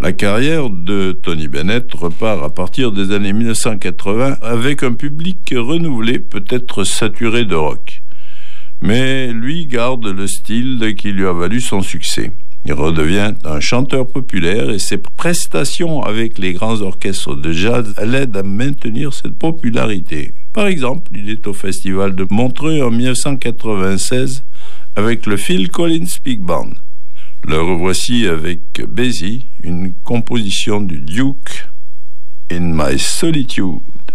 La carrière de Tony Bennett repart à partir des années 1980 avec un public renouvelé, peut-être saturé de rock. Mais lui garde le style qui lui a valu son succès. Il redevient un chanteur populaire et ses prestations avec les grands orchestres de jazz l'aident à maintenir cette popularité. Par exemple, il est au festival de Montreux en 1996 avec le Phil Collins Big Band. Le revoici avec Basie, une composition du Duke, In My Solitude.